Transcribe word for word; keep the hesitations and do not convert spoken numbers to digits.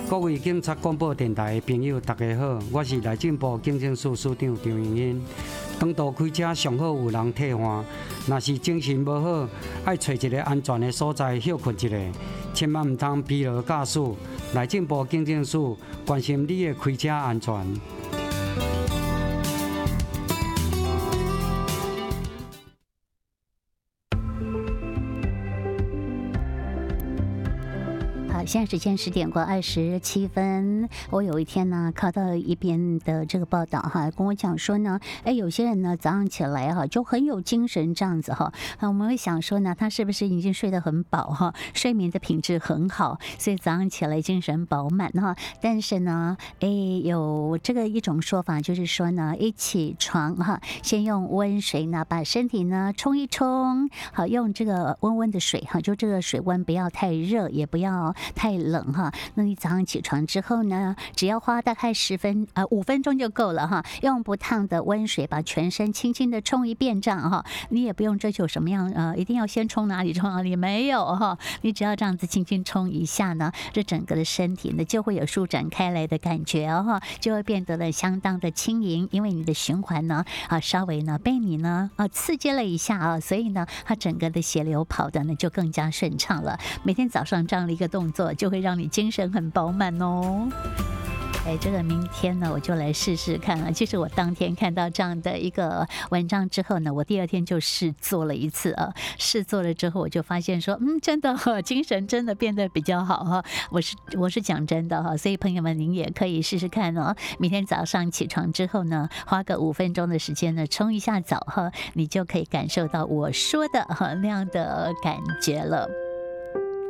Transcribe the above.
各位警察广播电台的朋友，大家好，我是内政部警政署署长张荣英。长途开车上好有人替换，若是精神无好，爱找一个安全的所在休困一下，千万唔通疲劳驾驶。内政部警政署关心你的开车安全。 现在时间十点过二十七分，我有一天呢看到一边的这个报道哈，跟我讲说呢，哎，有些人呢早上起来哈就很有精神这样子哈，我们会想说呢，他是不是已经睡得很饱哈，睡眠的品质很好，所以早上起来精神饱满哈。但是呢，哎，有这个一种说法就是说呢，一起床哈，先用温水呢把身体呢冲一冲，好，用这个温温的水哈，就这个水温不要太热，也不要太冷哈，那你早上起床之后呢，只要花大概十分呃五分钟就够了哈，用不烫的温水把全身轻轻的冲一遍这样哈，你也不用追求什么样呃，一定要先冲哪里冲哪里，没有哈，你只要这样子轻轻冲一下呢，这整个的身体呢就会有舒展开来的感觉哦，就会变得了相当的轻盈，因为你的循环呢啊稍微呢被你呢啊刺激了一下啊，所以呢它整个的血流跑的呢就更加顺畅了。每天早上这样的一个动作，就会让你精神很饱满哦。哎，这个明天呢，我就来试试看了。其实我当天看到这样的一个文章之后呢，我第二天就试做了一次啊。试做了之后，我就发现说，嗯，真的哈，精神真的变得比较好哈。我是我是讲真的哈，所以朋友们您也可以试试看哦。明天早上起床之后呢，花个五分钟的时间呢，冲一下澡哈，你就可以感受到我说的哈那样的感觉了。